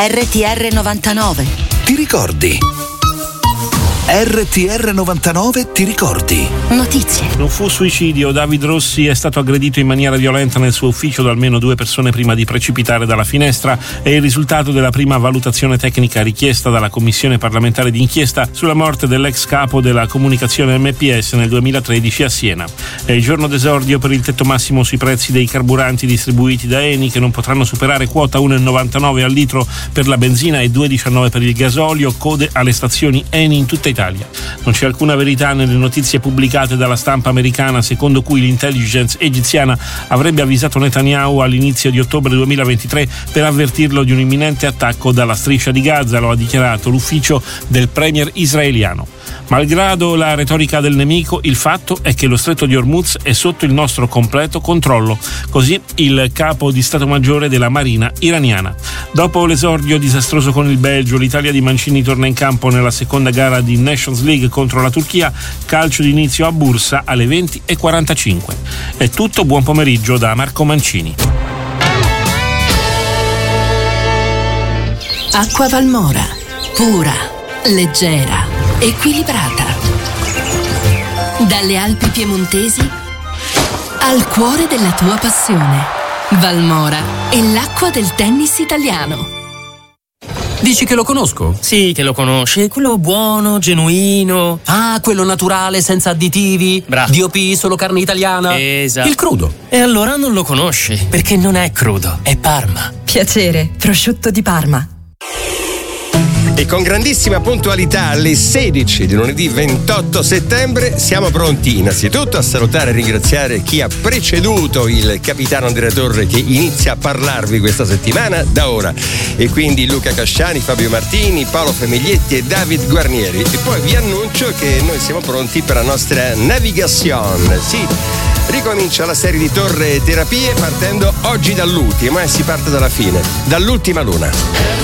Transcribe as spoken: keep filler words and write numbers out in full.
R T R novantanove. Ti ricordi? R T R novantanove ti ricordi? Notizie. Non fu suicidio. David Rossi è stato aggredito in maniera violenta nel suo ufficio da almeno due persone prima di precipitare dalla finestra. È il risultato della prima valutazione tecnica richiesta dalla Commissione parlamentare d'inchiesta sulla morte dell'ex capo della comunicazione M P S nel duemilatredici a Siena. È il giorno d'esordio per il tetto massimo sui prezzi dei carburanti distribuiti da Eni, che non potranno superare quota uno virgola novantanove al litro per la benzina e due virgola diciannove per il gasolio. Code alle stazioni Eni in tutta Italia. Non c'è alcuna verità nelle notizie pubblicate dalla stampa americana secondo cui l'intelligence egiziana avrebbe avvisato Netanyahu all'inizio di ottobre duemilaventitré per avvertirlo di un imminente attacco dalla striscia di Gaza. Lo ha dichiarato l'ufficio del premier israeliano. Malgrado la retorica del nemico, il fatto è che lo stretto di Hormuz è sotto il nostro completo controllo. Così il capo di Stato Maggiore della Marina iraniana. Dopo l'esordio disastroso con il Belgio, l'Italia di Mancini torna in campo nella seconda gara di Nations League contro la Turchia. Calcio d'inizio a Bursa alle venti e quarantacinque. È tutto, buon pomeriggio da Marco Mancini. Acqua Valmora, pura, leggera, equilibrata. Dalle Alpi piemontesi al cuore della tua passione. Valmora è l'acqua del tennis italiano. Dici che lo conosco? Sì, che lo conosci. Quello buono, genuino. Ah, quello naturale, senza additivi. Bravo. D O P, solo carne italiana. Esatto. Il crudo. E allora non lo conosci, perché non è crudo, è Parma. Piacere, prosciutto di Parma. E con grandissima puntualità alle sedici di lunedì ventotto settembre siamo pronti innanzitutto a salutare e ringraziare chi ha preceduto il capitano Andrea Torre, che inizia a parlarvi questa settimana da ora, e quindi Luca Casciani, Fabio Martini, Paolo Famiglietti e David Guarnieri. E poi vi annuncio che noi siamo pronti per la nostra navigazione. Sì, ricomincia la serie di Torre Terapie partendo oggi dall'ultima e si parte dalla fine, dall'ultima luna.